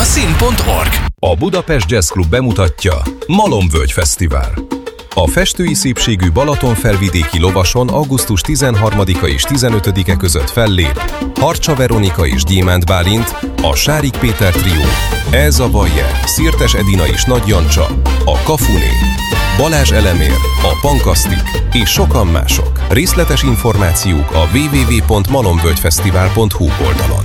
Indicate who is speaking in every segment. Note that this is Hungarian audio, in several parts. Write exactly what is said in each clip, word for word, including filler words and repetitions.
Speaker 1: szín pont org.
Speaker 2: A Budapest Jazz Club bemutatja Malomvölgy Fesztivál. A festői szépségű Balatonfelvidéki Lovason augusztus tizenharmadika és tizenötödike között fellép Harcsa Veronika és Gyémánt Bálint, a Sárik Péter trió, Elza Bayer, Szirtes Edina és Nagy Jancsa, a Kafuné, Balázs Elemér, a Pankasztik és sokan mások. Részletes információk a double-u double-u double-u pont malomvölgyfesztivál pont hu oldalon.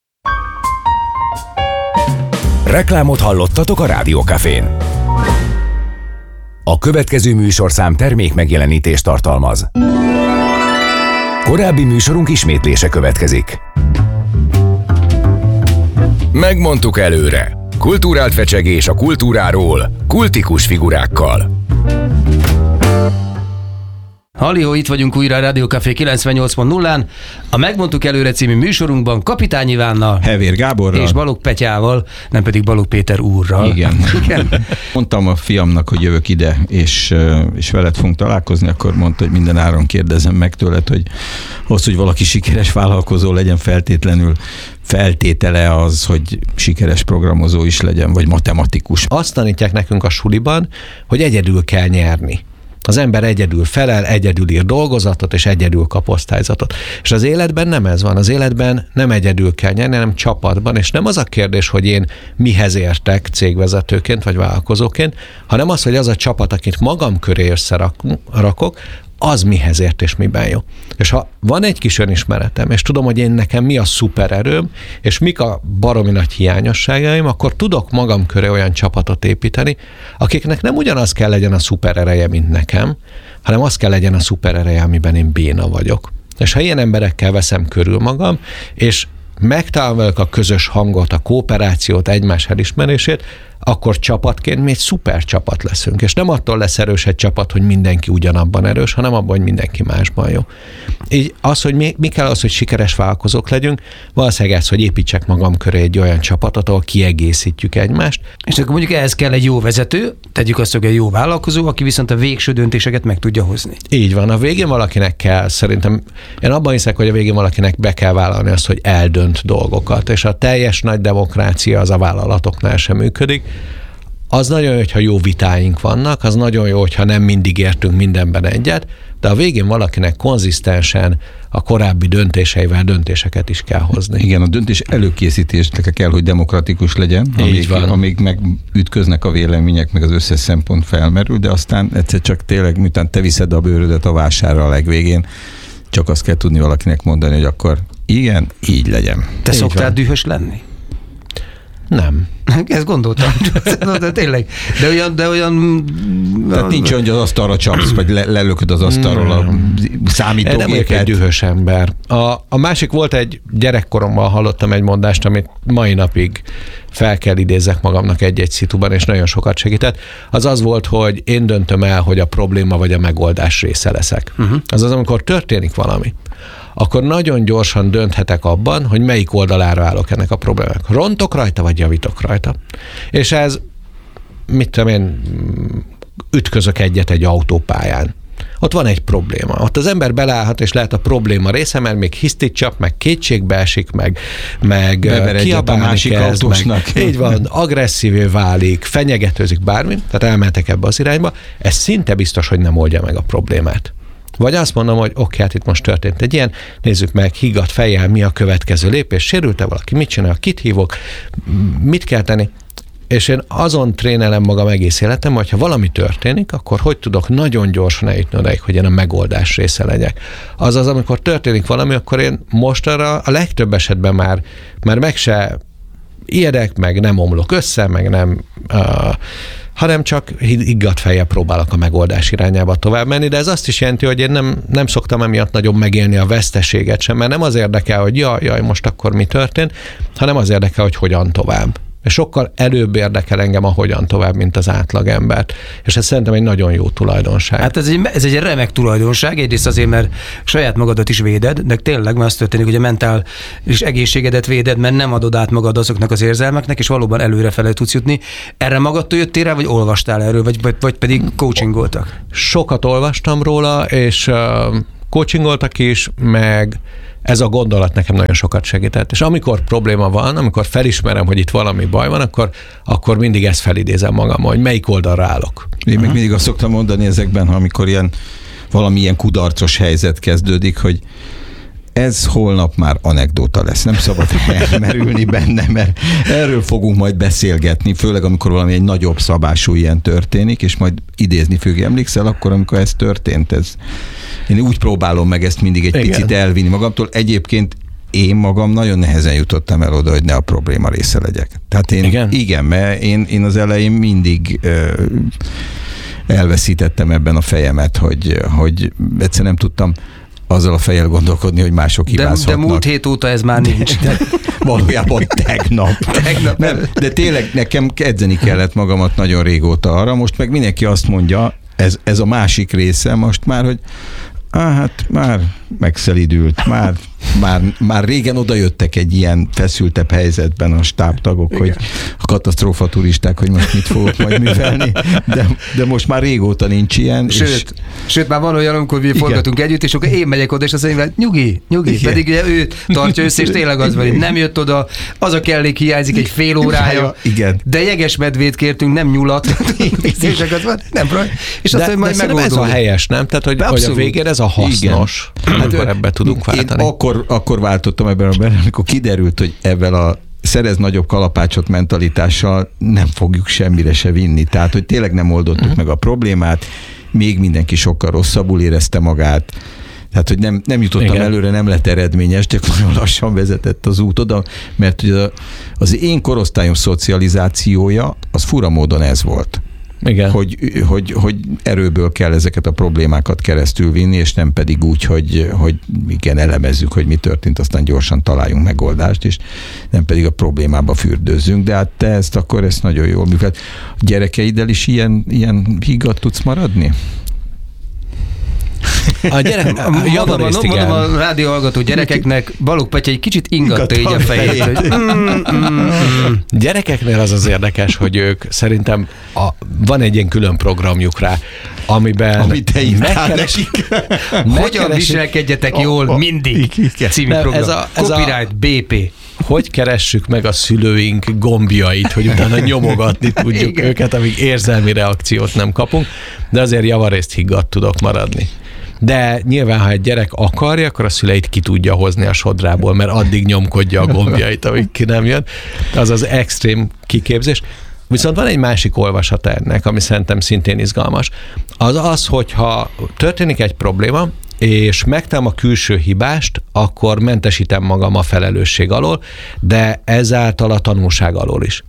Speaker 3: Reklámot hallottatok a Rádiókafén. A következő műsorszám termék megjelenítést tartalmaz. Korábbi műsorunk ismétlése következik. Megmondtuk előre. Kulturált fecsegés a kultúráról, kultikus figurákkal.
Speaker 4: Hallihó, itt vagyunk újra a Rádiókafé kilencvennyolc pont nullán. A Megmondtuk előre című műsorunkban Kapitány Ivánnal,
Speaker 5: Hevér Gáborral
Speaker 4: és Balogh Petyával, nem pedig Balogh Péter úrral.
Speaker 5: Igen. Igen. Mondtam a fiamnak, hogy jövök ide, és, és veled fogunk találkozni, akkor mondta, hogy minden áron kérdezem meg tőled, hogy ahhoz, hogy valaki sikeres vállalkozó legyen, feltétlenül feltétele az, hogy sikeres programozó is legyen, vagy matematikus.
Speaker 6: Azt tanítják nekünk a suliban, hogy egyedül kell nyerni. Az ember egyedül felel, egyedül ír dolgozatot, és egyedül kap osztályzatot. És az életben nem ez van. Az életben nem egyedül kell nyerni, hanem csapatban, és nem az a kérdés, hogy én mihez értek cégvezetőként, vagy vállalkozóként, hanem az, hogy az a csapat, akit magam köré összerakok, az mihez ért és miben jó. És ha van egy kis önismeretem, és tudom, hogy én nekem mi a szupererőm, és mik a baromi nagy hiányosságaim, akkor tudok magam köré olyan csapatot építeni, akiknek nem ugyanaz kell legyen a szuperereje, mint nekem, hanem az kell legyen a szuperereje, amiben én béna vagyok. És ha ilyen emberekkel veszem körül magam, és megtalálom velük a közös hangot, a kooperációt, egymás elismerését, akkor csapatként mi egy szuper csapat leszünk. És nem attól lesz erős egy csapat, hogy mindenki ugyanabban erős, hanem abban, hogy mindenki másban jó. Így az, hogy mi, mi kell az, hogy sikeres vállalkozók legyünk, valószínűleg ez, hogy építsek magam köré egy olyan csapatot, ahol kiegészítjük egymást.
Speaker 4: És akkor mondjuk ehhez kell egy jó vezető, tegyük azt, hogy egy jó vállalkozó, aki viszont a végső döntéseket meg tudja hozni.
Speaker 6: Így van, a végén valakinek kell, szerintem én abban hiszek, hogy a végén valakinek be kell vállalni azt, hogy eldönt dolgokat, és a teljes nagy demokrácia az a vállalatoknál sem működik. Az nagyon jó, hogyha jó vitáink vannak, az nagyon jó, hogyha nem mindig értünk mindenben egyet, de a végén valakinek konzisztensen a korábbi döntéseivel döntéseket is kell hozni.
Speaker 5: Igen, a döntés előkészítésnek kell, hogy demokratikus legyen, amíg, amíg megütköznek a vélemények, meg az összes szempont felmerül, de aztán egyszer csak tényleg, miután te viszed a bőrödet a vásárra a legvégén, csak azt kell tudni valakinek mondani, hogy akkor igen, így legyen.
Speaker 4: Te
Speaker 5: így
Speaker 4: szoktál
Speaker 5: van.
Speaker 4: dühös lenni?
Speaker 6: Nem.
Speaker 4: Ezt gondoltam. De tényleg. De olyan... De olyan
Speaker 5: Tehát nincs olyan, hogy az asztalra csapsz, vagy le, lelököd az asztalról a számítógépet.
Speaker 6: Nem vagyok egy dühös ember. A, a másik volt egy gyerekkoromban hallottam egy mondást, amit mai napig fel kell idézzek magamnak egy-egy szituban, és nagyon sokat segített. Az az volt, hogy én döntöm el, hogy a probléma vagy a megoldás része leszek. Uh-huh. Az az, amikor történik valami, akkor nagyon gyorsan dönthetek abban, hogy melyik oldalára állok ennek a problémának. Rontok rajta, vagy javítok rajta. És ez, mit tudom én, ütközök egyet egy autópályán. Ott van egy probléma. Ott az ember beleállhat, és lehet a probléma része, mert még hisztit csap, meg kétségbe esik, meg, meg kiabálni kezd, meg, így van, agresszívé válik, fenyegetőzik bármi, tehát elmentek ebbe az irányba, ez szinte biztos, hogy nem oldja meg a problémát. Vagy azt mondom, hogy oké, hát itt most történt egy ilyen, nézzük meg, higgadt fejjel, mi a következő lépés, sérült-e valaki, mit csinál, kit hívok, mit kell tenni, és én azon trénelem magam egész életem, hogy ha valami történik, akkor hogy tudok nagyon gyorsan eljutni odaig, hogy én a megoldás része legyek. Azaz, amikor történik valami, akkor én most arra a legtöbb esetben már, már meg se ijedek, meg nem omlok össze, meg nem... Uh, hanem csak higgadt fejjel próbálok a megoldás irányába tovább menni, de ez azt is jelenti, hogy én nem, nem szoktam emiatt nagyon megélni a veszteséget sem, mert nem az érdekel, hogy jaj, jaj, most akkor mi történt, hanem az érdekel, hogy hogyan tovább. És sokkal előbb érdekel engem a hogyan tovább, mint az átlagembert. És ez szerintem egy nagyon jó tulajdonság.
Speaker 4: Hát ez egy, ez egy remek tulajdonság, egyrészt azért, mert saját magadat is véded, de tényleg már az történik, hogy a mentális egészségedet véded, mert nem adod át magad azoknak az érzelmeknek, és valóban előrefele tudsz jutni. Erre magadtól jöttél rá, vagy olvastál erről, vagy, vagy, vagy pedig coachingoltak?
Speaker 6: Sokat olvastam róla, és uh, coachingoltak is, meg Ez a gondolat nekem nagyon sokat segített. És amikor probléma van, amikor felismerem, hogy itt valami baj van, akkor, akkor mindig ezt felidézem magam, hogy melyik oldalra állok.
Speaker 5: Én meg mindig azt szoktam mondani ezekben, ha amikor ilyen valamilyen kudarcos helyzet kezdődik, hogy ez holnap már anekdóta lesz. Nem szabad elmerülni benne, mert erről fogunk majd beszélgetni, főleg amikor valami egy nagyobb szabású ilyen történik, és majd idézni fogjuk. Emlékszel akkor, amikor ez történt? Ez... Én úgy próbálom meg ezt mindig egy Igen. picit elvinni magamtól. Egyébként én magam nagyon nehezen jutottam el oda, hogy ne a probléma része legyek. Tehát én, igen, igen mert én, én az elején mindig ö, elveszítettem ebben a fejemet, hogy, hogy egyszer nem tudtam azzal a fejjel gondolkodni, hogy mások hibázhatnak.
Speaker 4: De, de múlt hét óta ez már nincs.
Speaker 5: De, valójában tegnap. tegnap. Nem, de tényleg nekem edzeni kellett magamat nagyon régóta arra, most meg mindenki azt mondja, ez, ez a másik része most már, hogy á, hát már megszelidült, már, már, már régen odajöttek egy ilyen feszültebb helyzetben a stábtagok, Igen. hogy a katasztrófa turisták, hogy most mit fogok majd művelni, de, de most már régóta nincs ilyen.
Speaker 4: Sőt,
Speaker 5: és...
Speaker 4: sőt már van olyan, amikor mi forgatunk együtt, és akkor én megyek oda, és azt mondja, nyugi, nyugi, Igen. pedig ugye ő tartja össze, és tényleg az van, hogy nem jött oda, az a kellék hiányzik egy fél órája,
Speaker 5: Igen.
Speaker 4: de jegesmedvét kértünk, nem nyulat, és nem baj. És azt,
Speaker 6: de,
Speaker 4: hogy majd
Speaker 6: de ez a helyes, nem? Tehát, hogy, hogy a végén ez a hasznos, akkor ebbe tudunk váltani.
Speaker 5: Én akkor, akkor váltottam ebben a benne, amikor kiderült, hogy ebben a szerez nagyobb kalapácsot mentalitással nem fogjuk semmire se vinni. Tehát, hogy tényleg nem oldottuk uh-huh. meg a problémát, még mindenki sokkal rosszabbul érezte magát. Tehát, hogy nem, nem jutottam Igen. előre, nem lett eredményes, csak nagyon lassan vezetett az út oda, mert ugye az én korosztályom szocializációja, az fura módon ez volt.
Speaker 6: Igen.
Speaker 5: Hogy, hogy, hogy erőből kell ezeket a problémákat keresztül vinni, és nem pedig úgy, hogy, hogy igen, elemezzük, hogy mi történt, aztán gyorsan találjunk megoldást, és nem pedig a problémába fürdőzzünk, de hát te ezt akkor ezt nagyon jól működ. A gyerekeiddel is ilyen, ilyen higgadt tudsz maradni?
Speaker 6: A gyerek, a
Speaker 4: mondom, mondom, mondom a rádió hallgató gyerekeknek, Balogh Petya egy kicsit ingatta így a fejét. Hogy mm, mm, mm.
Speaker 6: Gyerekeknél az az érdekes, hogy ők szerintem a, van egy ilyen külön programjuk rá, amiben
Speaker 5: Amit te írtál nekik.
Speaker 4: Hogyan viselkedjetek jól a, a, mindig című program. Ez a, ez Copyright a, bé pé.
Speaker 6: Hogy keressük meg a szülőink gombjait, hogy utána nyomogatni tudjuk Igen. őket, amíg érzelmi reakciót nem kapunk, de azért javarészt higgadt tudok maradni. De nyilván, ha egy gyerek akarja, akkor a szüleit ki tudja hozni a sodrából, mert addig nyomkodja a gombjait, amíg ki nem jön. Az az extrém kiképzés. Viszont van egy másik olvasata ennek, ami szerintem szintén izgalmas. Az az, hogyha történik egy probléma, és megtalálom a külső hibást, akkor mentesítem magam a felelősség alól, de ezáltal a tanulság alól is.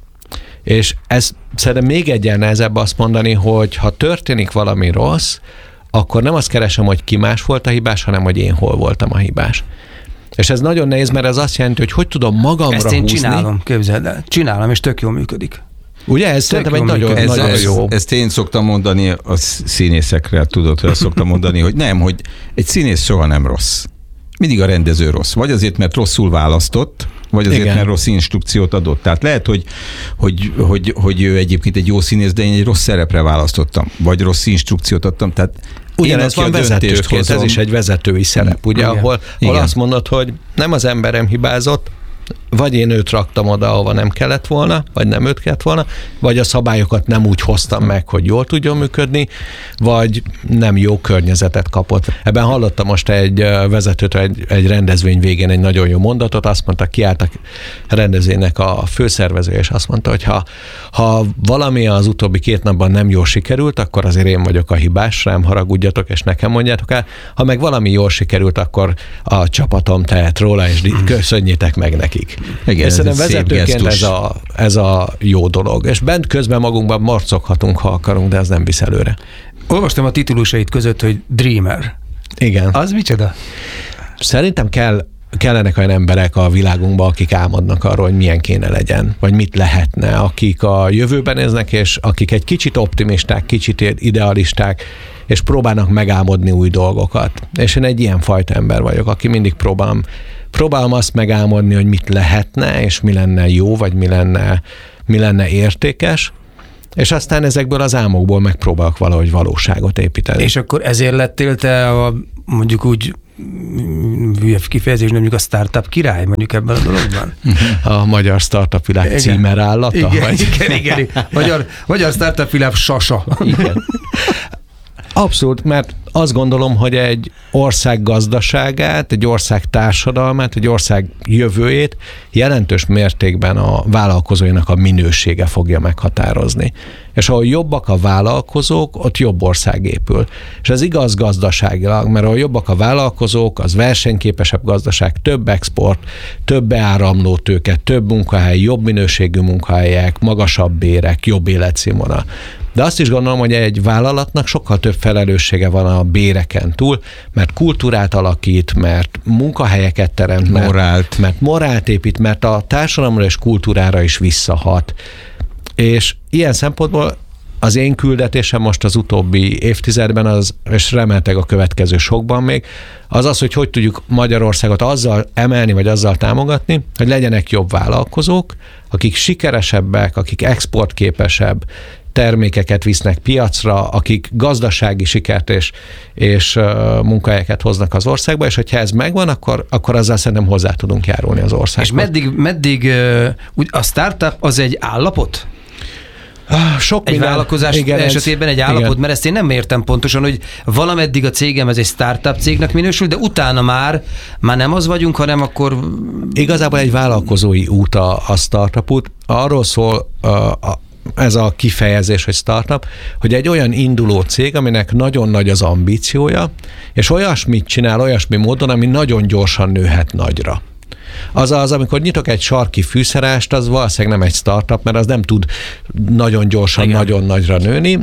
Speaker 6: És ez szerintem még egyen nehezebb azt mondani, hogy ha történik valami rossz, akkor nem azt keresem, hogy ki más volt a hibás, hanem hogy én hol voltam a hibás. És ez nagyon nehéz, mert ez azt jelenti, hogy hogy tudom magamra
Speaker 4: Ezt én
Speaker 6: húzni.
Speaker 4: csinálom, képzeld el. Csinálom, és tök jól működik.
Speaker 6: Ugye? Ez szerintem egy nagyon,
Speaker 5: ez,
Speaker 6: nagyon
Speaker 5: ez,
Speaker 6: jó.
Speaker 5: Ezt én szoktam mondani a színészekre, tudod, hogy azt szoktam mondani, hogy nem, hogy egy színész soha nem rossz. Mindig a rendező rossz. Vagy azért, mert rosszul választott, vagy azért, Igen. mert rossz instrukciót adott. Tehát lehet, hogy, hogy, hogy, hogy ő egyébként egy jó színész, de én egy rossz szerepre választottam, vagy rossz instrukciót adtam. Tehát
Speaker 6: ugyanez van vezetőként, ez is egy vezetői szerep, ugye, Igen. ahol, ahol azt mondod, hogy nem az emberem hibázott, vagy én őt raktam oda, ahova nem kellett volna, vagy nem őt kellett volna, vagy a szabályokat nem úgy hoztam meg, hogy jól tudjon működni, vagy nem jó környezetet kapott. Ebben hallottam most egy vezetőtől egy, egy rendezvény végén egy nagyon jó mondatot, azt mondta, kiállt a rendezvénynek a főszervező, és azt mondta, hogy ha, ha valami az utóbbi két napban nem jól sikerült, akkor azért én vagyok a hibás, rám haragudjatok, és nekem mondjátok el. Ha meg valami jól sikerült, akkor a csapatom tehet róla, és köszönjétek meg nekik.
Speaker 5: Igen,
Speaker 6: és szerintem vezetőként ez a, ez a jó dolog. És bent közben magunkban marcoghatunk, ha akarunk, de ez nem visz előre.
Speaker 4: Olvastam a titulusait között, hogy Dreamer.
Speaker 6: Igen.
Speaker 4: Az micsoda?
Speaker 6: Szerintem kell, kellenek olyan emberek a világunkban, akik álmodnak arról, hogy milyen kéne legyen, vagy mit lehetne, akik a jövőben néznek, és akik egy kicsit optimisták, kicsit idealisták, és próbálnak megálmodni új dolgokat. És én egy ilyen fajta ember vagyok, aki mindig próbálom Próbálom azt megálmodni, hogy mit lehetne, és mi lenne jó, vagy mi lenne, mi lenne értékes, és aztán ezekből az álmokból megpróbálok valahogy valóságot építeni.
Speaker 4: És akkor ezért lettél te a, mondjuk úgy hülye kifejezés, mondjuk a startup király mondjuk ebben a dologban?
Speaker 6: A magyar startup világ
Speaker 4: Igen.
Speaker 6: címerállata?
Speaker 4: Igen,
Speaker 6: vagy?
Speaker 4: igen, igen, igen. Magyar, magyar startup világ sasa.
Speaker 6: Igen. Abszolút, mert azt gondolom, hogy egy ország gazdaságát, egy ország társadalmát, egy ország jövőjét jelentős mértékben a vállalkozóinak a minősége fogja meghatározni. És ahol jobbak a vállalkozók, ott jobb ország épül. És ez igaz gazdaságilag, mert ahol jobbak a vállalkozók, az versenyképesebb gazdaság, több export, több beáramló tőke, több munkahely, jobb minőségű munkahelyek, magasabb bérek, jobb életszínvonal. De azt is gondolom, hogy egy vállalatnak sokkal több felelőssége van a béreken túl, mert kultúrát alakít, mert munkahelyeket teremt, mert
Speaker 5: morált,
Speaker 6: mert morált épít, mert a társadalomra és kultúrára is visszahat. És ilyen szempontból az én küldetésem most az utóbbi évtizedben, az, és remélhetőleg a következő sokban még, az az, hogy hogy tudjuk Magyarországot azzal emelni, vagy azzal támogatni, hogy legyenek jobb vállalkozók, akik sikeresebbek, akik exportképesebb termékeket visznek piacra, akik gazdasági sikert és, és uh, munkahelyeket hoznak az országba, és hogyha ez megvan, akkor, akkor azzal szerintem hozzá tudunk járulni az országba.
Speaker 4: És meddig, meddig uh, a startup az egy állapot?
Speaker 6: Sok
Speaker 4: egy
Speaker 6: minden,
Speaker 4: vállalkozás
Speaker 6: igen,
Speaker 4: esetében egy állapot, igen. Mert ezt én nem értem pontosan, hogy valameddig a cégem ez egy startup cégnek minősül, de utána már, már nem az vagyunk, hanem akkor...
Speaker 6: Igazából egy vállalkozói út a, a startup út. Arról szól a, a ez a kifejezés, hogy startup, hogy egy olyan induló cég, aminek nagyon nagy az ambíciója, és olyasmit csinál, olyasmi módon, ami nagyon gyorsan nőhet nagyra. Azaz, amikor nyitok egy sarki fűszerást, az valószínűleg nem egy startup, mert az nem tud nagyon gyorsan, igen. nagyon nagyra nőni,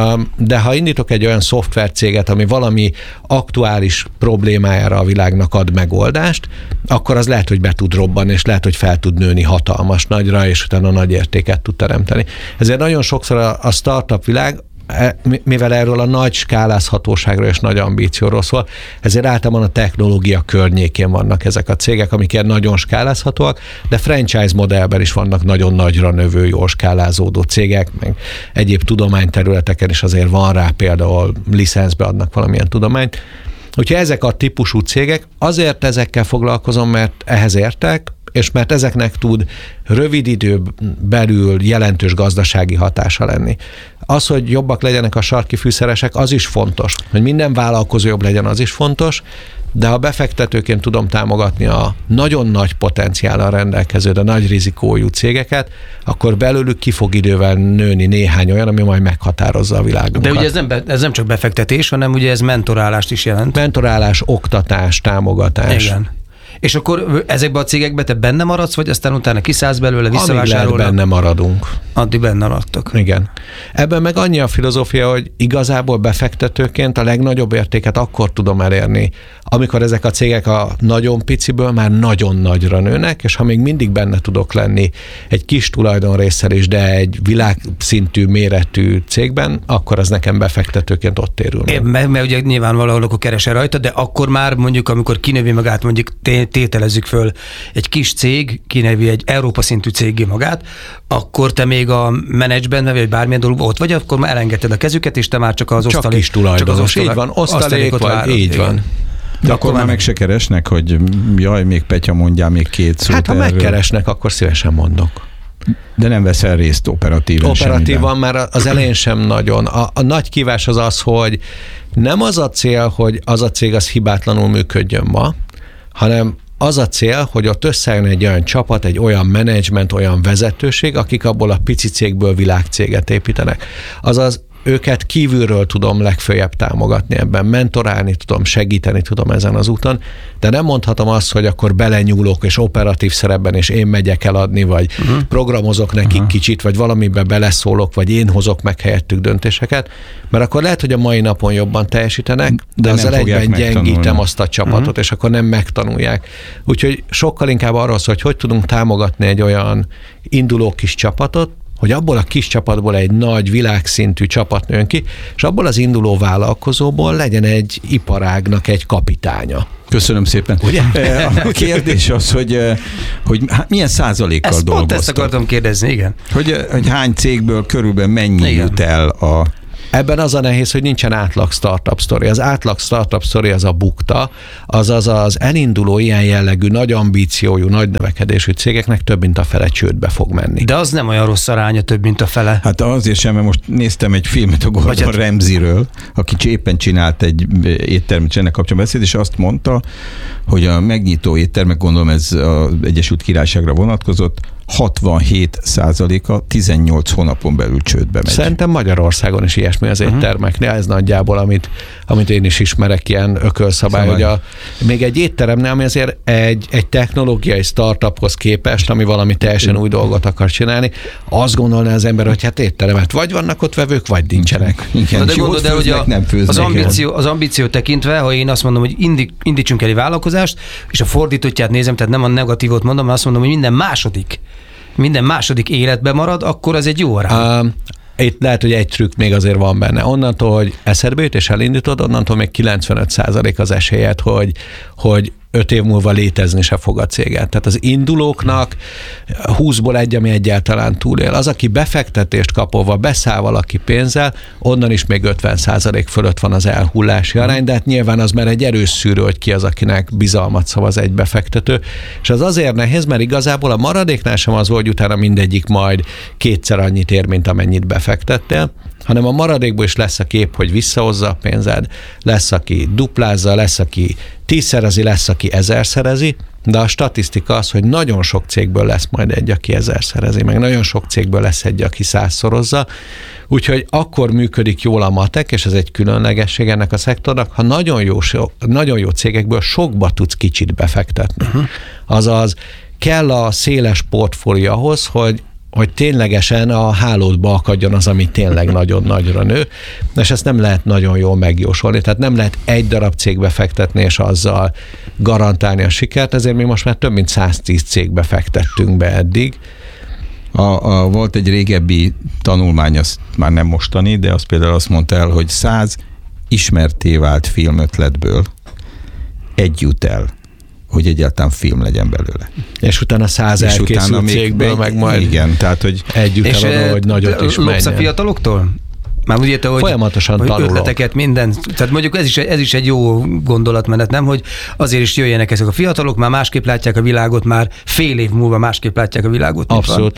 Speaker 6: de ha indítok egy olyan szoftvercéget, ami valami aktuális problémájára a világnak ad megoldást, akkor az lehet, hogy be tud robbanni, és lehet, hogy fel tud nőni hatalmas nagyra, és utána nagy értéket tud teremteni. Ezért nagyon sokszor a startup világ, mivel erről a nagy skálázhatóságról és nagy ambícióról szól, ezért általában a technológia környékén vannak ezek a cégek, amik ilyen nagyon skálázhatóak, de franchise modellben is vannak nagyon nagyra növő, jól skálázódó cégek, meg egyéb tudományterületeken is azért van rá, például licenszbe adnak valamilyen tudományt. Úgyhogy ezek a típusú cégek, azért ezekkel foglalkozom, mert ehhez értek, és mert ezeknek tud rövid időn belül jelentős gazdasági hatása lenni. Az, hogy jobbak legyenek a sarki fűszeresek, az is fontos. Hogy minden vállalkozó jobb legyen, az is fontos, de ha befektetőként tudom támogatni a nagyon nagy potenciállal rendelkező, de nagy rizikójú cégeket, akkor belőlük ki fog idővel nőni néhány olyan, ami majd meghatározza a világunkat.
Speaker 4: De ugye ez nem, ez nem csak befektetés, hanem ugye ez mentorálást is jelent.
Speaker 6: Mentorálás, oktatás, támogatás.
Speaker 4: Igen. És akkor ezekben a cégekben te benne maradsz, vagy aztán utána kiszállsz belőle, visszavásárolnak?
Speaker 6: Amíg benne maradunk.
Speaker 4: Addig benne maradtok.
Speaker 6: Igen. Ebben meg annyi a filozófia, hogy igazából befektetőként a legnagyobb értéket akkor tudom elérni, amikor ezek a cégek a nagyon piciből már nagyon nagyra nőnek, és ha még mindig benne tudok lenni egy kis tulajdonrésszel is, de egy világszintű méretű cégben, akkor az nekem befektetőként ott térül meg.
Speaker 4: Mert, mert ugye nyilván valahol akkor keresel rajta, de akkor már mondjuk, amikor kinövi magát, mondjuk tételezzük föl, egy kis cég kinevi egy Európa szintű céggé magát, akkor te még a menedzsmentben, vagy bármilyen dologban ott vagy, akkor már elengedted a kezüket, és te már csak az
Speaker 6: csak
Speaker 4: osztalék.
Speaker 6: Kis tulajdonos, így van, osztalék, vagy így igen. van.
Speaker 5: De, de akkor már meg se keresnek, hogy jaj, még Petya, mondjál még két szót.
Speaker 6: Hát ha erről megkeresnek, akkor szívesen mondok.
Speaker 5: De nem veszel részt operatíven
Speaker 6: Operatívan már az elején sem nagyon. A, a nagy kívás az az, hogy nem az a cél, hogy az a cég az hibátlanul működjön ma, hanem az a cél, hogy ott összejön egy olyan csapat, egy olyan menedzsment, olyan vezetőség, akik abból a pici cégből világcéget építenek. Azaz őket kívülről tudom legfőjebb támogatni ebben, mentorálni tudom, segíteni tudom ezen az úton, de nem mondhatom azt, hogy akkor belenyúlok és operatív szerepben, és én megyek eladni, vagy uh-huh. programozok nekik uh-huh. kicsit, vagy valamibe beleszólok, vagy én hozok meg helyettük döntéseket, mert akkor lehet, hogy a mai napon jobban teljesítenek, de, de azzal egyben gyengítem azt a csapatot, uh-huh. és akkor nem megtanulják. Úgyhogy sokkal inkább arról szól, hogy hogy tudunk támogatni egy olyan induló kis csapatot, hogy abból a kis csapatból egy nagy világszintű csapat nőn ki, és abból az induló vállalkozóból legyen egy iparágnak egy kapitánya.
Speaker 5: Köszönöm szépen. Ugye? A kérdés az, hogy, hogy milyen százalékkal dolgoztak.
Speaker 4: Pont ezt akartam kérdezni, igen.
Speaker 5: Hogy, hogy hány cégből körülbelül mennyi igen. jut el a
Speaker 6: Ebben az a nehéz, hogy nincsen átlag startup sztori. Az átlag startup sztori az a bukta, azaz az elinduló ilyen jellegű, nagy ambíciójú, nagy növekedésű cégeknek több mint a fele csődbe fog menni.
Speaker 4: De az nem olyan rossz aránya, több mint a fele.
Speaker 5: Hát azért sem, mert most néztem egy filmet a Gordon hát... Ramsayről, aki éppen csinált egy éttermet, ennek kapcsolatban beszélt, és azt mondta, hogy a megnyitó éttermek, gondolom ez az Egyesült Királyságra vonatkozott, hatvanhét százaléka tizennyolc hónapon belül csődbe megy.
Speaker 6: Szerintem Magyarországon is ilyesmi az éttermeknél, ez nagyjából, amit, amit én is ismerek, ilyen ökölszabály, hogy a, még egy étteremnél, ami azért egy, egy technológiai startuphoz képest, ami valami teljesen új dolgot akar csinálni, azt gondolná az ember, hogy hát étteremet vagy vannak ott vevők, vagy nincsenek.
Speaker 5: Igen,
Speaker 4: de gondolod el, hogy a, az, ambíció, az ambíció tekintve, ha én azt mondom, hogy indi, indítsunk el egy vállalkozást, és a fordítottját nézem, tehát nem a negatívot mondom, mert azt mondom, hogy minden második minden második életben marad, akkor az egy jó arány. Uh,
Speaker 6: itt lehet, hogy egy trükk még azért van benne. Onnantól, hogy eszedbe jut és elindítod, onnantól még kilencvenöt százalék az esélyed, hogy, hogy öt év múlva létezni se fog a céget. Tehát az indulóknak húszból egy, ami egyáltalán túlél. Az, aki befektetést kapolva beszáll valaki pénzzel, onnan is még ötven százalék fölött van az elhullási arány, de hát nyilván az már egy erős szűrő, hogy ki az, akinek bizalmat szavaz egy befektető. És az azért nehéz, mert igazából a maradéknál sem az volt, hogy utána mindegyik majd kétszer annyit ér, mint amennyit befektettél, hanem a maradékból is lesz a kép, hogy visszahozza a pénzed, lesz, aki duplázza, lesz, aki tízszerezi, lesz, aki ezerszerezi, de a statisztika az, hogy nagyon sok cégből lesz majd egy, aki ezerszerezi, meg nagyon sok cégből lesz egy, aki százszorozza, úgyhogy akkor működik jól a matek, és ez egy különlegesség ennek a szektornak, ha nagyon jó, nagyon jó cégekből sokba tudsz kicsit befektetni. Uh-huh. Azaz kell a széles portfólió ahhoz, hogy hogy ténylegesen a hálódba akadjon az, ami tényleg nagyon nagyra nő, és ezt nem lehet nagyon jól megjósolni, tehát nem lehet egy darab cégbe fektetni, és azzal garantálni a sikert, ezért mi most már több mint száztíz cégbe fektettünk be eddig.
Speaker 5: A, a, volt egy régebbi tanulmány, az már nem mostani, de az például azt mondta el, hogy száz ismertté vált filmötletből egy jut el, hogy egyáltalán film legyen belőle.
Speaker 6: És utána száz elkészült cégből, meg majd
Speaker 5: igen, tehát, hogy
Speaker 6: együtt eladó, hogy nagyot is menjen.
Speaker 4: Lopsz a fiataloktól? Már úgy érte, hogy,
Speaker 6: folyamatosan
Speaker 4: hogy
Speaker 6: tanulok.
Speaker 4: Ötleteket, minden. Tehát mondjuk ez is, ez is egy jó gondolatmenet, nem? Hogy azért is jöjjenek ezek a fiatalok, már másképp látják a világot, már fél év múlva másképp látják a világot.
Speaker 6: Abszolút.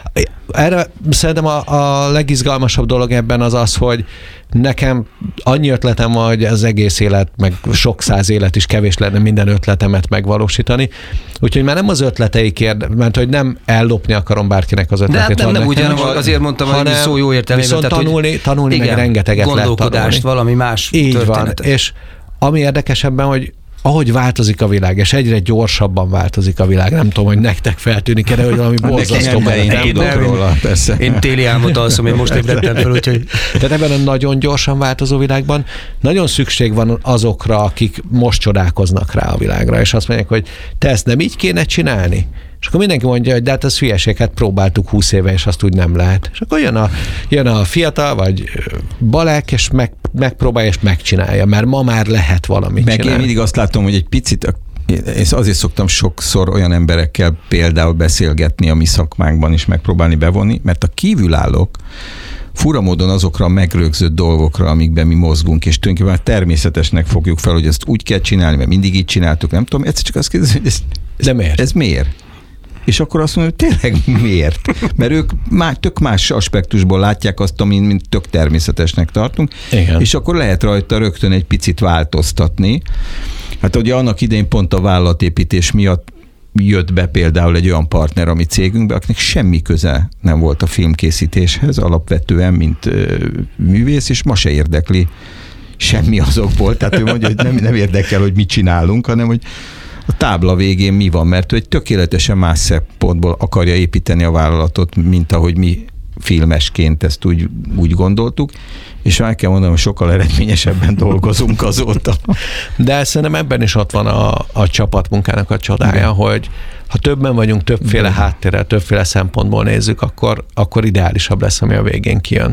Speaker 6: Erre szerintem a, a legizgalmasabb dolog ebben az az, hogy nekem annyi ötletem van, hogy az egész élet, meg sok száz élet is kevés lenne minden ötletemet megvalósítani. Úgyhogy már nem az ötleteikért, mert hogy nem ellopni akarom bárkinek az ötletét.
Speaker 4: De nem, nem úgy, hanem azért mondtam, hogy szó jó értelmében.
Speaker 6: Viszont tehát, tanulni, tanulni igen, meg rengeteget lehet tanulni.
Speaker 4: Valami más
Speaker 6: így
Speaker 4: történetet.
Speaker 6: Van. És ami érdekesebben, hogy ahogy változik a világ, és egyre gyorsabban változik a világ. Nem tudom, hogy nektek feltűnik erre, hogy valami borzasztó.
Speaker 5: Én tudok róla, persze.
Speaker 4: Én téli álmot alszom, én most ébredtem fel, úgyhogy...
Speaker 6: Tehát ebben a nagyon gyorsan változó világban nagyon szükség van azokra, akik most csodálkoznak rá a világra, és azt mondják, hogy te ezt nem így kéne csinálni? És akkor mindenki mondja, hogy de hát ez hülyeség, hát próbáltuk húsz éve, és azt úgy nem lehet. És akkor jön a, jön a fiatal, vagy Balek, és meg, megpróbálja, és megcsinálja, mert ma már lehet valamit
Speaker 5: meg
Speaker 6: csinálni.
Speaker 5: Én mindig azt látom, hogy egy picit, és azért szoktam sokszor olyan emberekkel például beszélgetni a mi szakmánkban is, megpróbálni bevonni, mert a kívülállók fura módon azokra a megrögzött dolgokra, amikben mi mozgunk, és tulajdonképpen természetesnek fogjuk fel, hogy ezt úgy kell csinálni, mert mindig így csináltuk, nem tudom, egyszer csak azt kérdezni, hogy ez, ez,
Speaker 6: de miért?
Speaker 5: ez miért? És akkor azt mondom, hogy tényleg miért? Mert ők má, tök más aspektusból látják azt, amit mint tök természetesnek tartunk, igen. És akkor lehet rajta rögtön egy picit változtatni. Hát ugye annak idején pont a vállalatépítés miatt jött be például egy olyan partner a mi cégünkbe, akinek semmi köze nem volt a filmkészítéshez, alapvetően, mint ö, művész, és ma se érdekli semmi azokból. Tehát ő mondja, hogy nem, nem érdekel, hogy mit csinálunk, hanem hogy a tábla végén mi van, mert ő egy tökéletesen más szempontból akarja építeni a vállalatot, mint ahogy mi filmesként ezt úgy, úgy gondoltuk, és meg kell mondanom, hogy sokkal eredményesebben dolgozunk azóta.
Speaker 6: De szerintem ebben is ott van a, a csapatmunkának a csodája, igen. Hogy ha többen vagyunk, többféle háttérrel, többféle szempontból nézzük, akkor, akkor ideálisabb lesz, ami a végén kijön.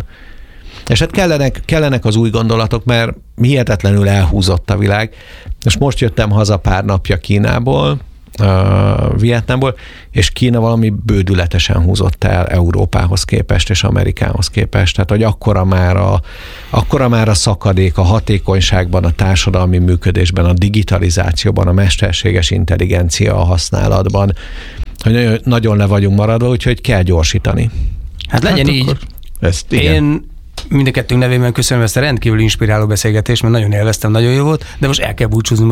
Speaker 6: És hát kellenek, kellenek az új gondolatok, mert hihetetlenül elhúzott a világ. És most jöttem haza pár napja Kínából, uh, Vietnámból, és Kína valami bődületesen húzott el Európához képest és Amerikához képest. Tehát, hogy akkora már a, akkora már a szakadék a hatékonyságban, a társadalmi működésben, a digitalizációban, a mesterséges intelligencia a használatban, hogy nagyon, nagyon le vagyunk maradva, úgyhogy kell gyorsítani.
Speaker 4: Hát legyen hát így.
Speaker 5: Ezt, igen.
Speaker 4: Én mind a kettőnk nevében köszönöm ezt a rendkívül inspiráló beszélgetést, mert nagyon élveztem, nagyon jó volt, de most el kell búcsúzni.